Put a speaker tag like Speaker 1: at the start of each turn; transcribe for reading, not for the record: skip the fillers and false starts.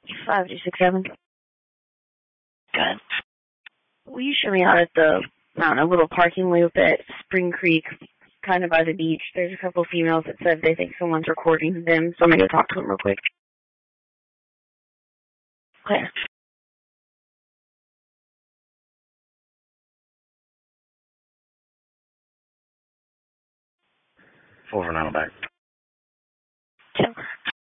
Speaker 1: 5267. Good. Will you show me out at the, I don't know, little parking loop at Spring Creek, kind of by the beach? There's a couple females that said they think someone's recording them, so I'm going to go talk to them real quick. Okay. 449 back.